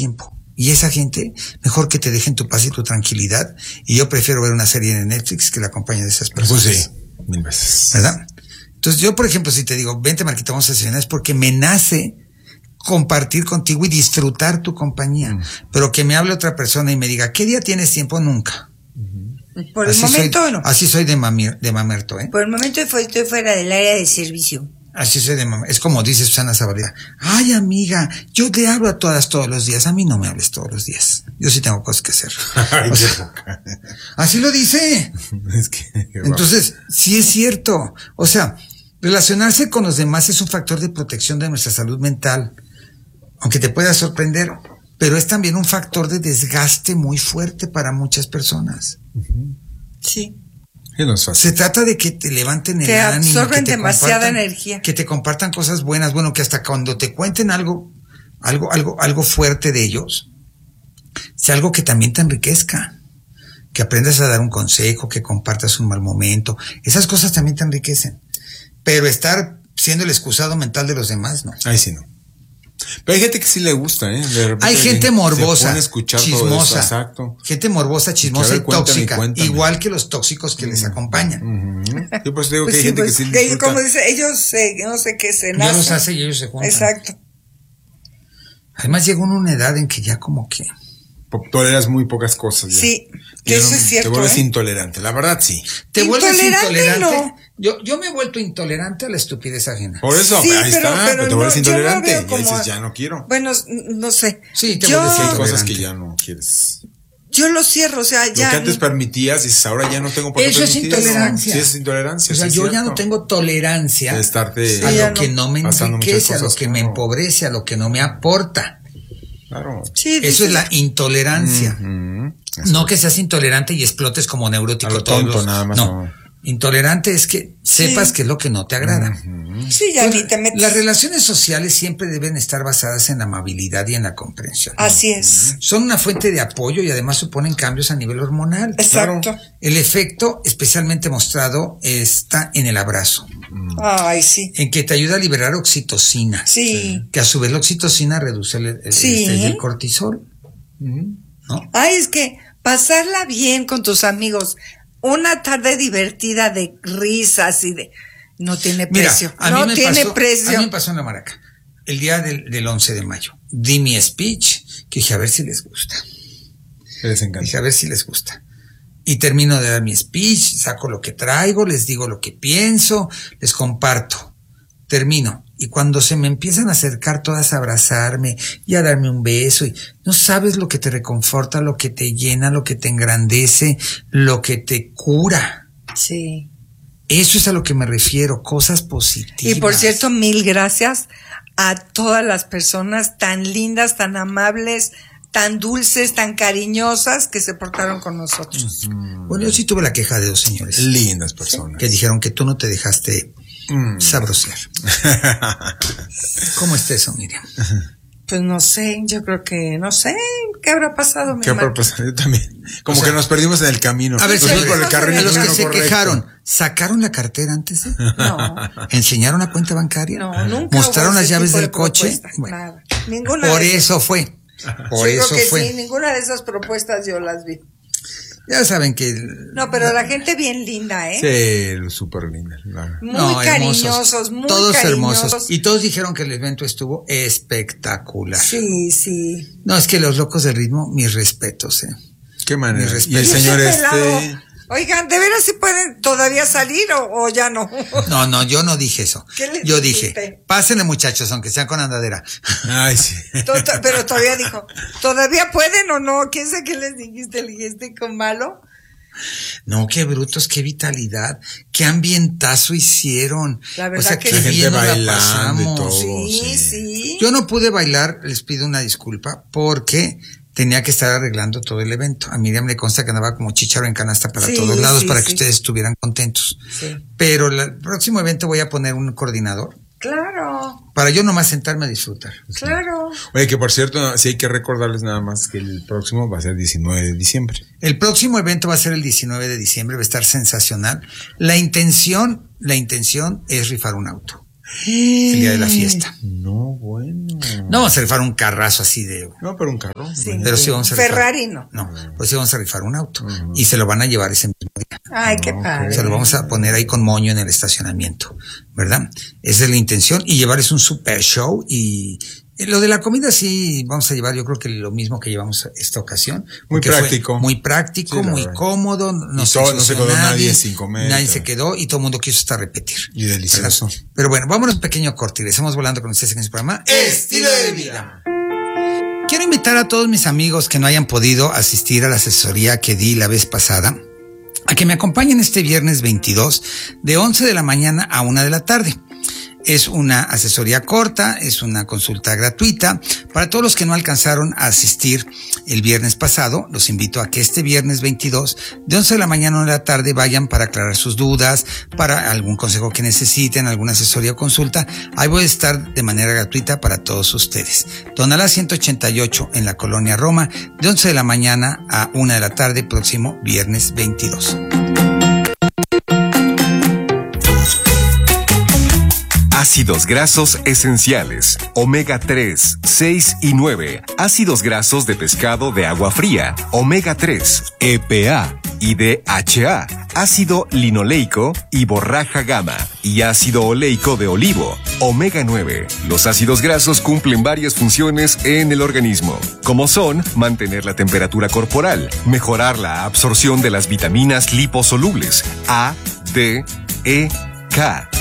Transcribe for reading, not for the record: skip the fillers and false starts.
tiempo. Y esa gente, mejor que te dejen tu paz y tu tranquilidad. Y yo prefiero ver una serie de Netflix que la compañía de esas personas. Pues sí, 1000 veces. ¿Verdad? Entonces yo, por ejemplo, si te digo, vente Marquita, vamos a cenar, es porque me nace compartir contigo y disfrutar tu compañía. Pero que me hable otra persona y me diga, ¿qué día tienes tiempo? Nunca. Por el momento no. Así soy de mamerto, ¿eh? Por el momento estoy fuera del área de servicio. Así soy de mamerto. Es como dice Susana Zabaleta. Ay, amiga, yo te hablo a todas todos los días. A mí no me hables todos los días. Yo sí tengo cosas que hacer. O sea, así lo dice. Es que, entonces, sí es cierto. O sea, relacionarse con los demás es un factor de protección de nuestra salud mental. Aunque te pueda sorprender, pero es también un factor de desgaste muy fuerte para muchas personas. Sí. no es fácil. Se trata de que te levanten el te ánimo, absorben demasiada energía, que te compartan cosas buenas, bueno, que hasta cuando te cuenten algo fuerte de ellos, sea algo que también te enriquezca, que aprendas a dar un consejo, que compartas un mal momento, esas cosas también te enriquecen, pero estar siendo el excusado mental de los demás, no. Ahí sí no. Pero hay gente que sí le gusta, ¿eh? De repente hay gente morbosa, chismosa, exacto. Gente morbosa, chismosa y tóxica, igual que los tóxicos que les acompañan. Yo pues digo que hay gente que sí disfruta. Como dice, ellos no sé qué se nacen. Dios los hace y ellos se juntan. Exacto. Además llega una edad en que ya como que toleras muy pocas cosas ya. Sí, que eso es cierto. Te vuelves intolerante, la verdad sí. Te vuelves intolerante. No. Yo me he vuelto intolerante a la estupidez ajena. Por eso, sí, ahí está, pero te vuelves intolerante. Y como, dices, ya no quiero. Bueno, no sé. Sí, te vuelves hay cosas que ya no quieres. Yo lo cierro, o sea, ya. Lo que antes permitías, dices, ahora ya no tengo por qué eso permitir. Es intolerancia. Sí, es intolerancia. O sea, sí, yo cierto. ya no tengo tolerancia de estarte a lo que no me enriquece, a lo que claro. me empobrece, a lo que no me aporta. Claro. Sí, eso es la intolerancia. No que seas intolerante y explotes como neurótico. A lo tonto, nada más. No. Intolerante es que sepas que es lo que no te agrada. Sí, ya ni te metes. Las relaciones sociales siempre deben estar basadas en la amabilidad y en la comprensión. Así es. Son una fuente de apoyo y además suponen cambios a nivel hormonal. Exacto. Claro. El efecto especialmente mostrado está en el abrazo. Ay, sí. En que te ayuda a liberar oxitocina. Sí. Que a su vez la oxitocina reduce el cortisol. ¿No? Ay, es que pasarla bien con tus amigos, una tarde divertida de risas y de... No tiene precio. Mira, no tiene precio. A mí me pasó en la Maraca, el día del 11 de mayo. Di mi speech, que dije a ver si les gusta. Les encanta. Dije a ver si les gusta. Y termino de dar mi speech, saco lo que traigo, les digo lo que pienso, les comparto. Termino. Y cuando se me empiezan a acercar todas a abrazarme y a darme un beso, y no sabes lo que te reconforta, lo que te llena, lo que te engrandece, lo que te cura. Sí. Eso es a lo que me refiero, cosas positivas. Y por cierto, 1000 gracias a todas las personas tan lindas, tan amables, tan dulces, tan cariñosas que se portaron con nosotros. Bueno, yo sí tuve la queja de 2 señores. Lindas personas. Que dijeron que tú no te dejaste sabrosear. ¿Cómo está eso, Miriam? Pues no sé, yo creo que no sé, ¿qué habrá pasado? ¿Qué habrá pasado? Yo también. Como que nos perdimos en el camino. A ver, señores, por el carril, los que se correcto. quejaron, ¿sacaron la cartera antes? No. ¿Enseñaron la cuenta bancaria? No, nunca. ¿Mostraron las llaves del coche? Bueno, nada. Ninguna. Por eso fue. Por eso creo que fue. Sí, ninguna de esas propuestas yo las vi. Ya saben que... No, pero la gente bien linda, ¿eh? Sí, súper linda. Muy cariñosos, muy todos cariñosos. Hermosos. Y todos dijeron que el evento estuvo espectacular. Sí, sí. No, es que los locos del ritmo, mis respetos, Qué manera. Y el señor Oigan, ¿de veras sí pueden todavía salir o ya no? No, yo no dije eso. ¿Qué les yo dijiste? Dije, pásenle muchachos, aunque sea con andadera. Ay, sí. Pero todavía dijo, ¿todavía pueden o no? ¿Quién sé qué les dijiste? ¿Le dijiste con malo? No, qué brutos, qué vitalidad, qué ambientazo hicieron. La verdad, o sea, que qué bien nos la bailando y pasamos. todo, Sí. Yo no pude bailar, les pido una disculpa, porque tenía que estar arreglando todo el evento. A Miriam le consta que andaba como chícharo en canasta para todos lados, para que ustedes estuvieran contentos. Sí. Pero el próximo evento voy a poner un coordinador. Claro. Para yo nomás sentarme a disfrutar. Claro. Oye, que por cierto, sí hay que recordarles nada más que el próximo va a ser el 19 de diciembre. El próximo evento va a ser el 19 de diciembre, va a estar sensacional. La intención es rifar un auto. el día de la fiesta. No, bueno. No vamos a rifar un carrazo así de... No, pero un carro. Sí. Pero sí vamos a rifar. Ferrari no. No, pues sí vamos a rifar un auto. Y se lo van a llevar ese mismo día. Ay, qué padre. Se lo vamos a poner ahí con moño en el estacionamiento, ¿verdad? Esa es la intención. Y llevarles un super show. Y lo de la comida sí vamos a llevar, yo creo que lo mismo que llevamos esta ocasión. Muy práctico. Muy práctico, Sí, muy verdad. cómodo. No se quedó nadie sin comer. Nadie se quedó y todo el mundo quiso hasta repetir. Y delicioso. ¿Verdad? Pero bueno, vámonos un pequeño corte y regresamos volando con ustedes en este programa Estilo de Vida. Quiero invitar a todos mis amigos que no hayan podido asistir a la asesoría que di la vez pasada a que me acompañen este viernes 22 de 11 de la mañana a 1 de la tarde. Es una asesoría corta, es una consulta gratuita. Para todos los que no alcanzaron a asistir el viernes pasado, los invito a que este viernes 22, de 11 de la mañana a 1 de la tarde, vayan para aclarar sus dudas, para algún consejo que necesiten, alguna asesoría o consulta. Ahí voy a estar de manera gratuita para todos ustedes. Tonalá 188 en la Colonia Roma, de 11 de la mañana a 1 de la tarde, próximo viernes 22. Ácidos grasos esenciales, omega 3, 6 y 9, ácidos grasos de pescado de agua fría, omega 3, EPA y DHA, ácido linoleico y borraja gamma y ácido oleico de olivo, omega 9. Los ácidos grasos cumplen varias funciones en el organismo, como son mantener la temperatura corporal, mejorar la absorción de las vitaminas liposolubles A, D, E, K,